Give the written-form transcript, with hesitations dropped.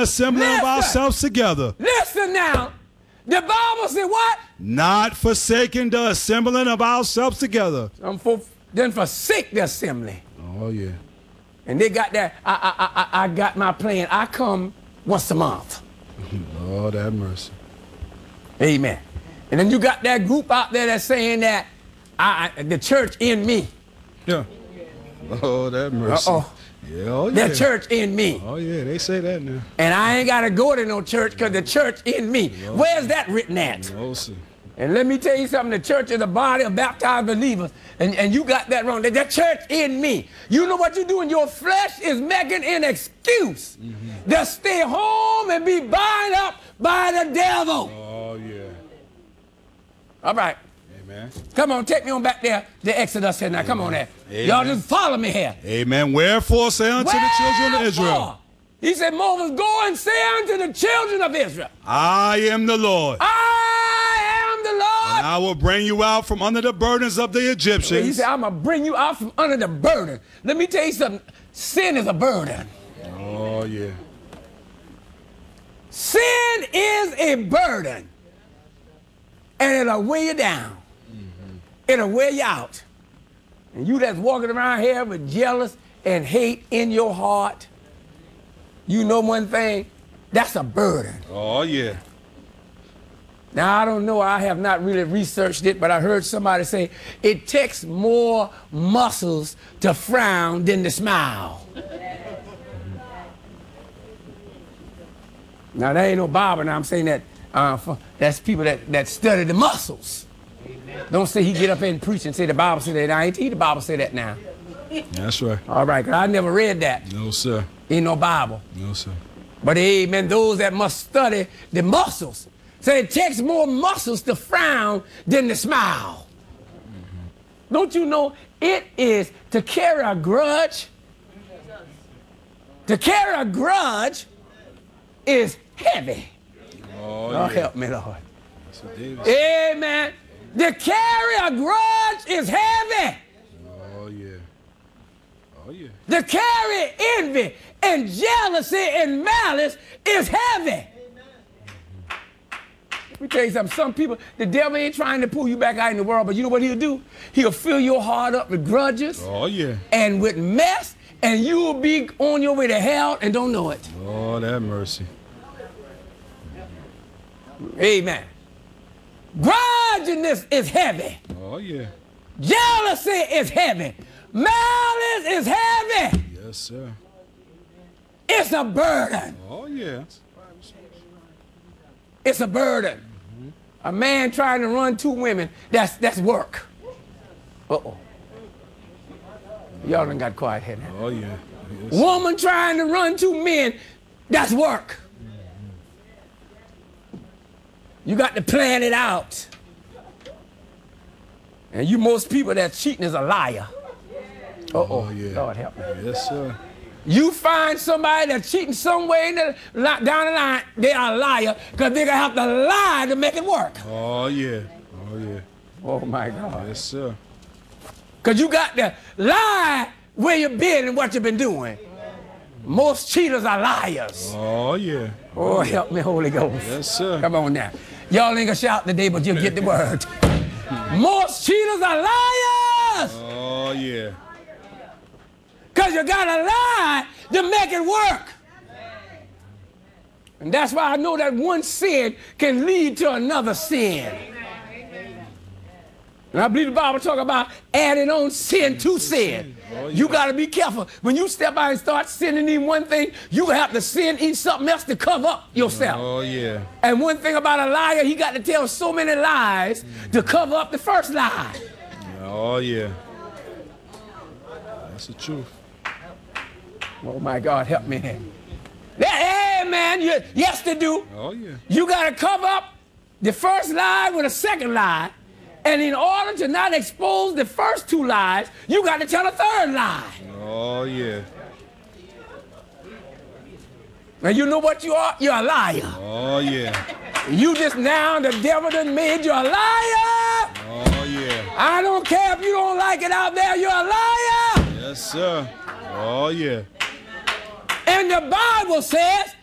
assembling of ourselves together. Listen now. The Bible said what? Not forsaking the assembling of ourselves together. Then forsake the assembly. Oh, yeah. And they got that. I got my plan. I come once a month. Lord have mercy. Amen. And then you got that group out there that's saying that the church in me. Yeah. Lord have mercy. Uh-oh. Yeah, oh, yeah. The church in me. Oh, yeah, they say that now. And I ain't got to go to no church because the church in me. No. Where's that written at? No, sir. And let me tell you something, the church is a body of baptized believers. And you got that wrong. The church in me. You know what you're doing? Your flesh is making an excuse to stay home and be bound up by the devil. Oh, yeah. All right. Amen. Come on, take me on back there, the Exodus here now. Come on there. Y'all just follow me here. Amen. Wherefore say unto the children of Israel. He said, Moses, go and say unto the children of Israel. I am the Lord. I am the Lord. And I will bring you out from under the burdens of the Egyptians. He said, I'm going to bring you out from under the burden. Let me tell you something. Sin is a burden. Oh, yeah. Sin is a burden. And it'll weigh you down. It'll wear you out. And you that's walking around here with jealous and hate in your heart, you know one thing, that's a burden. Oh, yeah. Now, I don't know, I have not really researched it, but I heard somebody say it takes more muscles to frown than to smile. Now, that ain't no Bible. Now, I'm saying that that's people that study the muscles. Don't say he get up and preach and say the Bible said that. I ain't the Bible say that now. That's right. All right, because I never read that. No, sir. Ain't no Bible. No, sir. But amen, those that must study the muscles. Say it takes more muscles to frown than to smile. Don't you know it is to carry a grudge? To carry a grudge is heavy. Oh, yeah. Help me, Lord. That's what David said. Amen. To carry a grudge is heavy. Oh, yeah. Oh, yeah. To carry envy and jealousy and malice is heavy. Let me tell you something. Some people, the devil ain't trying to pull you back out in the world, but you know what he'll do? He'll fill your heart up with grudges. Oh, yeah. And with mess, and you'll be on your way to hell and don't know it. Lord have mercy. Amen. Grudginess is heavy. Oh, yeah. Jealousy is heavy. Malice is heavy. Yes, sir. It's a burden. Oh, yeah. It's a burden. A man trying to run two women, that's work. Uh-oh. Y'all done got quiet here now. Oh, yeah. Yes. Woman trying to run two men, that's work. You got to plan it out. And you most people that cheating is a liar. Uh-oh. Oh, yeah. Lord help me. Yes, sir. You find somebody that's cheating some way down the line, they are a liar because they're going to have to lie to make it work. Oh, yeah. Oh, yeah. Oh, my God. Yes, sir. Because you got to lie where you've been and what you've been doing. Most cheaters are liars. Oh, yeah. Oh, help me, Holy Ghost. Yes, sir. Come on now. Y'all ain't going to shout today, but you'll get the word. Most cheaters are liars. Oh, yeah. Because you got to lie to make it work. And that's why I know that one sin can lead to another sin. And I believe the Bible talk about adding on sin to sin. Oh, yeah. You got to be careful. When you step out and start sinning in one thing, you have to sin in something else to cover up yourself. Oh, yeah. And one thing about a liar, he got to tell so many lies to cover up the first lie. Oh, yeah. That's the truth. Oh, my God, help me. Hey, man, yes to do. Oh, yeah. You got to cover up the first lie with a second lie. And in order to not expose the first two lies, you got to tell a third lie. Oh, yeah. And you know what you are? You're a liar. Oh, yeah. You just now, the devil done made you a liar. Oh, yeah. I don't care if you don't like it out there, you're a liar. Yes, sir. Oh, yeah. And the Bible says